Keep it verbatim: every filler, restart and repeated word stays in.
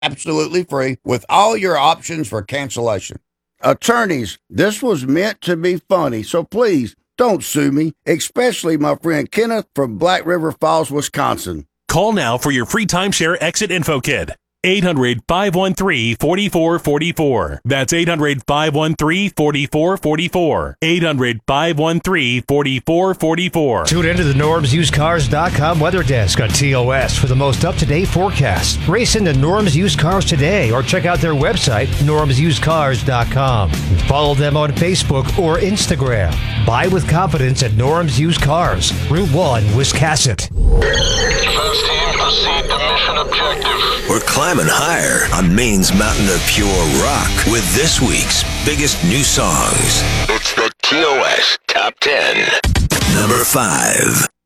absolutely free with all your options for cancellation. Attorneys, this was meant to be funny, so please don't sue me, especially my friend Kenneth from Black River Falls, Wisconsin. Call now for your free timeshare exit info kit. eight hundred, five one three, four four four four. That's eight hundred, five one three, four four four four. eight hundred, five one three, four four four four. Tune into the Norms Used Cars dot com weather desk on T O S for the most up-to-date forecast. Race into Norms Used Cars today or check out their website, Norms Used Cars dot com. Follow them on Facebook or Instagram. Buy with confidence at Norms Used Cars, Route one, Wiscasset. First team, proceed to mission objective. We're climbing higher on Maine's mountain of pure rock with this week's biggest new songs. It's the T O S Top ten. Number five.